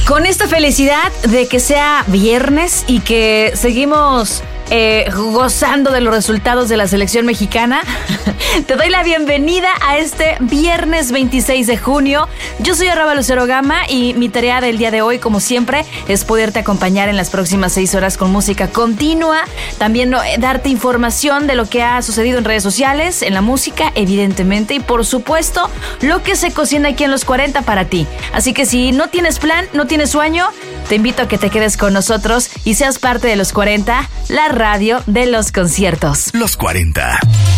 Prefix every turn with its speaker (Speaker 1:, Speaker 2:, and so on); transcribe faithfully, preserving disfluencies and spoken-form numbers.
Speaker 1: Con esta felicidad de que sea viernes y que seguimos eh, gozando de los resultados de la selección mexicana, te doy la bienvenida a este viernes veintiséis de junio. Yo soy arroba Lucero Gama y mi tarea del día de hoy, como siempre, es poderte acompañar en las próximas seis horas con música continua. También no, eh, darte información de lo que ha sucedido en redes sociales, en la música, evidentemente, y por supuesto, lo que se cocina aquí en Los cuarenta para ti. Así que si no tienes plan, no tienes sueño, te invito a que te quedes con nosotros y seas parte de Los cuarenta, la radio de los conciertos.
Speaker 2: Los cuarenta.